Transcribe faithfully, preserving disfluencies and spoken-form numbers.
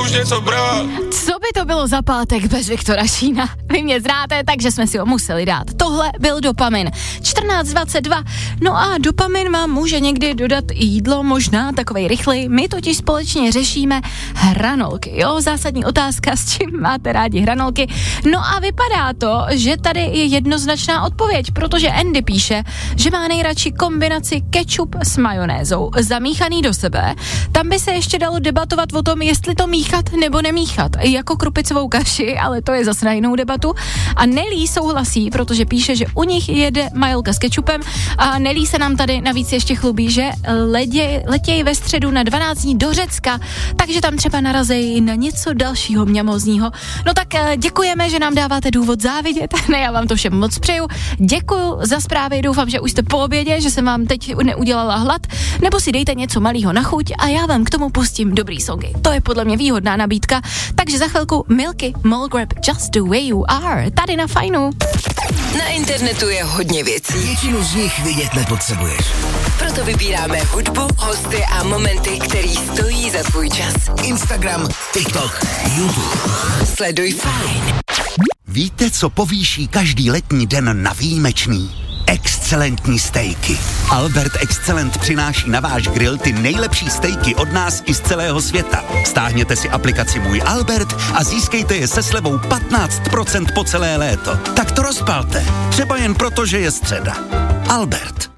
už něco brát. Co by to bylo za pátek bez Viktora Šína? Vy mě znáte, takže jsme si ho museli dát. Tohle byl dopamin. čtrnáct dvacet dva. No a dopamin vám může někdy dodat i jídlo, možná takovej rychlej. My totiž společně řešíme hranolky. Jo, zásadní otázka, s čím máte rádi hranolky. No a vypadá to, že tady je jednoznačná odpověď, protože Andy píše, že má nejradši kombinaci ketchup s majonézou, zamíchaný do sebe. Tam by se ještě dalo debatovat o tom, jestli to míchat nebo nemíchat, jako krupicovou kaši, ale to je zase na jinou debatu. A Nelly souhlasí, protože píše, že u nich jede majolka s kečupem a Nelly se nám tady navíc ještě chlubí, že ledě, letějí ve středu na dvanáct dní do Řecka, takže tam třeba narazejí na něco dalšího mňamozního. No tak děkujeme, že nám dáváte důvod závidět, ne, já vám to všem moc přeju. Děkuju za zprávy, doufám, že už jste po obědě, že jsem vám teď neudělala hlad, nebo si dejte něco malého na chuť a já vám k tomu pustím dobrý songy. To je podle mě výhodná nabídka, takže za chvilku Milky, Molgrab, Just the Way You Are, tady na Fajnu. Na internetu je hodně věcí. Většinu z nich vidět nepotřebuješ. Proto vybíráme hudbu, hosty a momenty, který stojí za tvůj čas. Instagram, TikTok, YouTube. Sleduj Fajn. Víte, co povýší každý letní den na výjimečný? Excelentní stejky. Albert Excellent přináší na váš grill ty nejlepší stejky od nás i z celého světa. Stáhněte si aplikaci Můj Albert a získejte je se slevou patnáct procent po celé léto. Tak to rozpalte. Třeba jen proto, že je středa. Albert.